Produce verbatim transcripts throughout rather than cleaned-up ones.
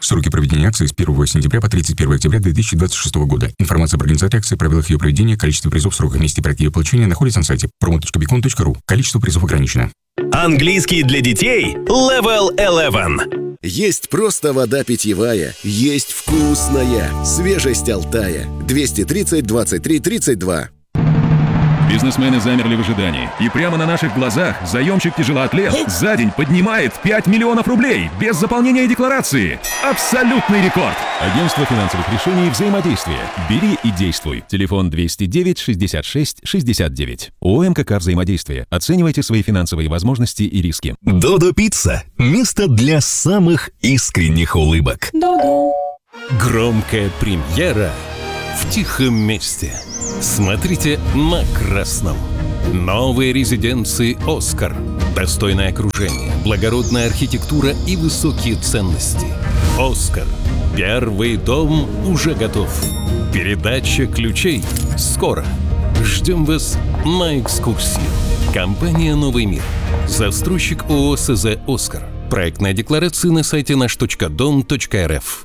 Сроки проведения акции с первого сентября по тридцать первое октября две тысячи двадцать шестого года. Информация об организации акции, правилах ее проведения, количестве призов, сроках, месте и порядке ее получения находится на сайте промо точка бикон точка ру. Количество призов ограничено. Английский для детей Level eleven. Есть просто вода питьевая, есть вкусная, свежесть Алтая. двести тридцать двадцать три тридцать два. Бизнесмены замерли в ожидании. И прямо на наших глазах заемщик-тяжелоатлет за день поднимает пять миллионов рублей без заполнения декларации. Абсолютный рекорд! Агентство финансовых решений «Взаимодействие». Бери и действуй. Телефон двести девять шестьдесят шесть шестьдесят девять. ООО «МКК Взаимодействие». Оценивайте свои финансовые возможности и риски. Додо Пицца. Место для самых искренних улыбок. Додо. Громкая премьера в тихом месте. Смотрите на красном. Новые резиденции «Оскар». Достойное окружение, благородная архитектура и высокие ценности. «Оскар». Первый дом уже готов. Передача ключей скоро. Ждем вас на экскурсию. Компания «Новый мир». Застройщик ООО СЗ «Оскар». Проектная декларация на сайте наш точка дом точка рф.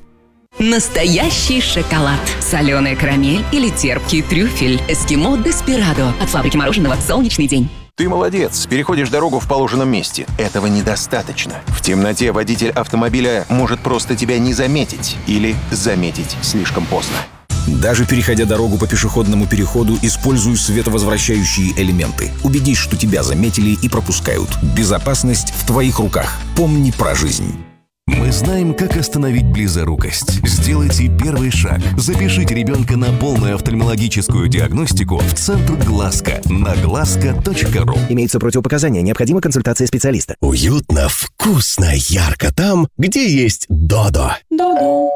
Настоящий шоколад. Соленая карамель или терпкий трюфель. Эскимо Деспирадо. От фабрики мороженого «Солнечный день». Ты молодец, переходишь дорогу в положенном месте. Этого недостаточно. В темноте водитель автомобиля может просто тебя не заметить или заметить слишком поздно. Даже переходя дорогу по пешеходному переходу, используй световозвращающие элементы. Убедись, что тебя заметили и пропускают. Безопасность в твоих руках. Помни про жизнь. Мы знаем, как остановить близорукость. Сделайте первый шаг. Запишите ребенка на полную офтальмологическую диагностику в Центр Глазка на глазка точка ру. Имеются противопоказания. Необходима консультация специалиста. Уютно, вкусно, ярко там, где есть Додо. Додо.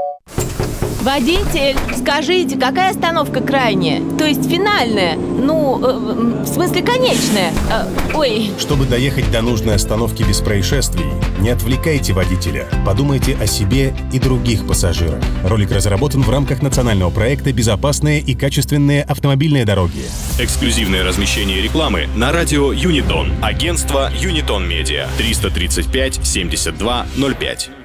Водитель, скажите, какая остановка крайняя? То есть финальная? Ну, э, в смысле конечная? Э, ой. Чтобы доехать до нужной остановки без происшествий, не отвлекайте водителя. Подумайте о себе и других пассажирах. Ролик разработан в рамках национального проекта «Безопасные и качественные автомобильные дороги». Эксклюзивное размещение рекламы на радио Юнитон. Агентство Юнитон Медиа. триста тридцать пять семьдесят два ноль пять.